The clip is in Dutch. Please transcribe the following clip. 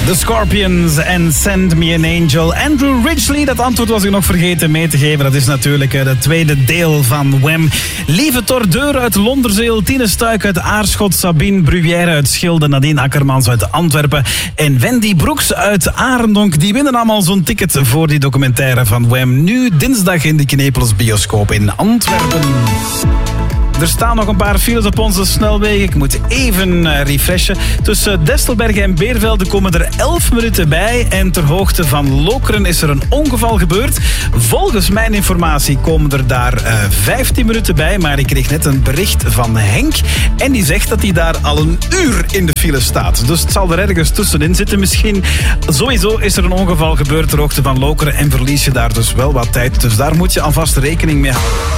The Scorpions en Send Me an Angel. Andrew Ridgeley, dat antwoord was ik nog vergeten mee te geven. Dat is natuurlijk het tweede deel van Wham. Lieve Tordeur uit Londerzeel, Tine Stuik uit Aarschot, Sabine Bruyère uit Schilde, Nadine Akkermans uit Antwerpen en Wendy Broeks uit Arendonk. Die winnen allemaal zo'n ticket voor die documentaire van Wham. Nu dinsdag in de Knepels bioscoop in Antwerpen. Er staan nog een paar files op onze snelwegen. Ik moet even refreshen. Tussen Destelbergen en Beervelde komen er 11 minuten bij. En ter hoogte van Lokeren is er een ongeval gebeurd. Volgens mijn informatie komen er daar 15 minuten bij. Maar ik kreeg net een bericht van Henk. En die zegt dat hij daar al een uur in de file staat. Dus het zal er ergens tussenin zitten misschien. Sowieso is er een ongeval gebeurd ter hoogte van Lokeren. En verlies je daar dus wel wat tijd. Dus daar moet je alvast rekening mee houden.